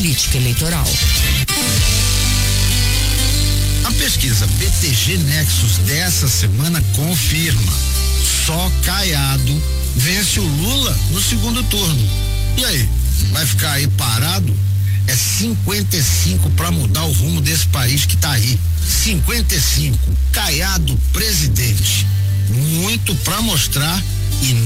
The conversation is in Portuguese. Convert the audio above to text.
política eleitoral. A pesquisa BTG Nexus dessa semana confirma: só Caiado vence o Lula no segundo turno. E aí, vai ficar aí parado? É 55 para mudar o rumo desse país que tá aí. 55. Caiado presidente. Muito para mostrar e